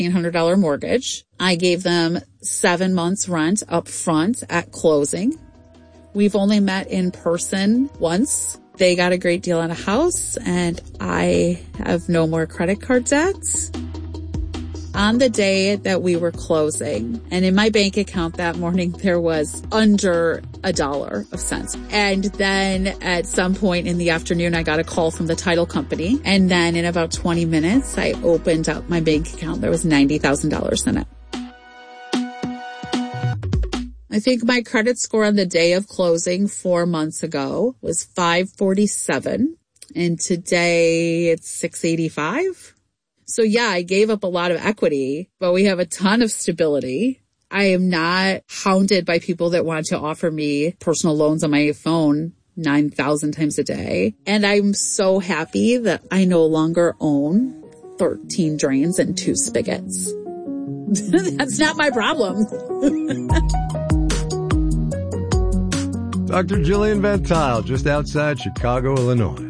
$1,500 mortgage. I gave them 7 months rent up front at closing. We've only met in person once. They got a great deal on a house, and I have no more credit card debts. On the day that we were closing, and in my bank account that morning, there was under $1 of cents. And then at some point in the afternoon, I got a call from the title company. And then in about 20 minutes, I opened up my bank account. There was $90,000 in it. I think my credit score on the day of closing 4 months ago was 547. And today it's 685. So yeah, I gave up a lot of equity, but we have a ton of stability. I am not hounded by people that want to offer me personal loans on my phone 9,000 times a day. And I'm so happy that I no longer own 13 drains and 2 spigots. That's not my problem. Dr. Jillian Van Tile, just outside Chicago, Illinois.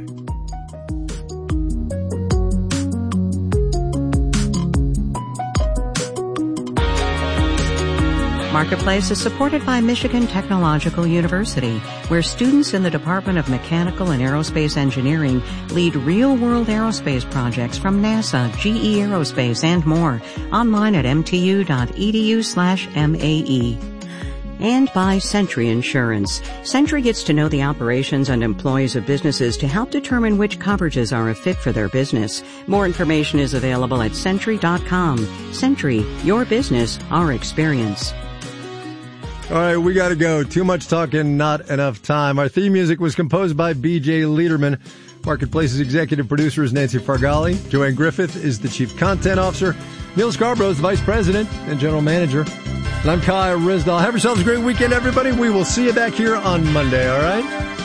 Marketplace is supported by Michigan Technological University, where students in the Department of Mechanical and Aerospace Engineering lead real-world aerospace projects from NASA, GE Aerospace, and more. Online at mtu.edu/MAE. And by Century Insurance. Century gets to know the operations and employees of businesses to help determine which coverages are a fit for their business. More information is available at Century.com. Century, your business, our experience. All right, we got to go. Too much talking, not enough time. Our theme music was composed by B.J. Liederman. Marketplace's executive producer is Nancy Fargali. Joanne Griffith is the chief content officer. Neil Scarborough is the vice president and general manager. And I'm Kyle Rizdal. Have yourselves a great weekend, everybody. We will see you back here on Monday, all right?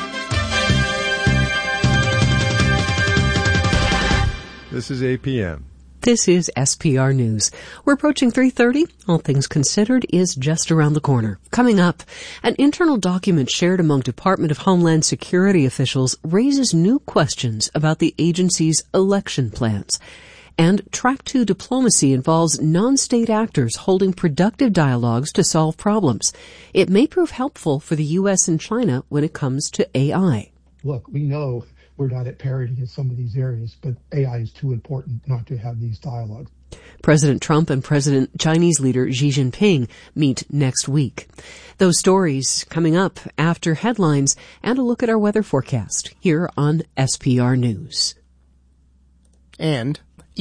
This is APM. This is SPR News. We're approaching 3:30. All things considered is just around the corner. Coming up, an internal document shared among Department of Homeland Security officials raises new questions about the agency's election plans. And Track 2 diplomacy involves non-state actors holding productive dialogues to solve problems. It may prove helpful for the U.S. and China when it comes to AI. Look, we know we're not at parity in some of these areas, but AI is too important not to have these dialogues. President Trump and Chinese leader Xi Jinping meet next week. Those stories coming up after headlines and a look at our weather forecast here on SPR News. And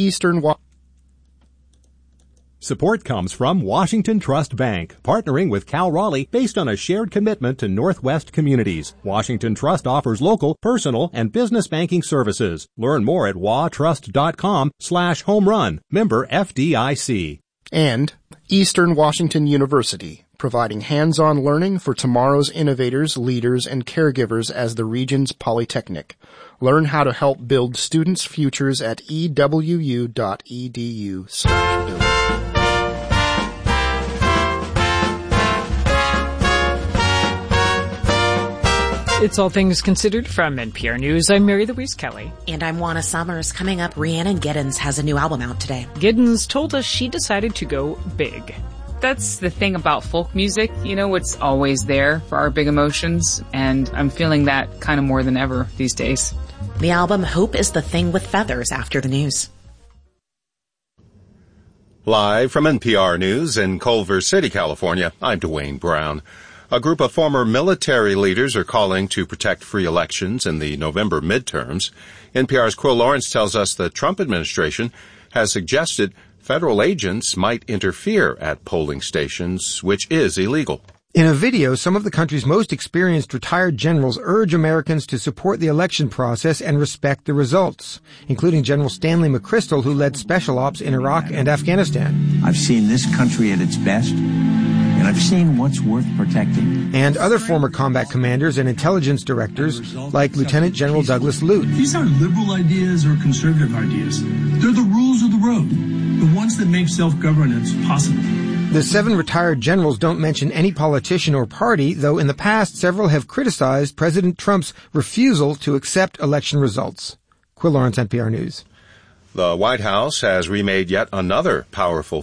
Support comes from Washington Trust Bank, partnering with Cal Raleigh based on a shared commitment to Northwest communities. Washington Trust offers local, personal, and business banking services. Learn more at watrust.com/homerun. Member FDIC. And Eastern Washington University, providing hands-on learning for tomorrow's innovators, leaders, and caregivers as the region's polytechnic. Learn how to help build students' futures at ewu.edu/build. It's All Things Considered from NPR News. I'm Mary Louise Kelly. And I'm Juana Summers. Coming up, Rhiannon Giddens has a new album out today. Giddens told us she decided to go big. That's the thing about folk music. You know, it's always there for our big emotions, and I'm feeling that kind of more than ever these days. The album Hope is the Thing with Feathers after the news. Live from NPR News in Culver City, California, I'm Dwayne Brown. A group of former military leaders are calling to protect free elections in the November midterms. NPR's Quill Lawrence tells us the Trump administration has suggested federal agents might interfere at polling stations, which is illegal. In a video, some of the country's most experienced retired generals urge Americans to support the election process and respect the results, including General Stanley McChrystal, who led special ops in Iraq and Afghanistan. I've seen this country at its best, and I've seen what's worth protecting. And other former combat commanders and intelligence directors, like Lieutenant General Douglas Lute. These aren't liberal ideas or conservative ideas. They're the rules of the road, the ones that make self-governance possible. The 7 retired generals don't mention any politician or party, though in the past several have criticized President Trump's refusal to accept election results. Quill Lawrence, NPR News. The White House has remade yet another powerful